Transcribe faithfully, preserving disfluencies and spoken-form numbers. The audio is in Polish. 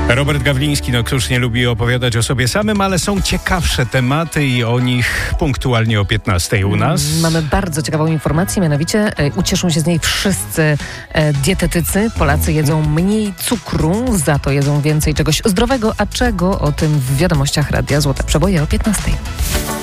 Robert Gawliński, no któż nie lubi opowiadać o sobie samym, ale są ciekawsze tematy i o nich punktualnie o piętnastej u nas. Mamy bardzo ciekawą informację, mianowicie e, ucieszą się z niej wszyscy e, dietetycy. Polacy jedzą mniej cukru, za to jedzą więcej czegoś zdrowego, a czego? O tym w wiadomościach Radia Złote Przeboje o piętnastej.